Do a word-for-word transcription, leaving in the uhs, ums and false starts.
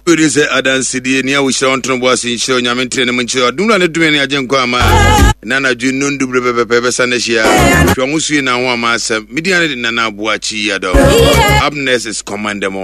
It is a City near which I want to was in show Yamintin and Muncho. Do not do any agent Quama. Nana Junun do Pepper Saneshia. Shamusi and Awama, Midian Nana Buachi Yado. Upness is Commander.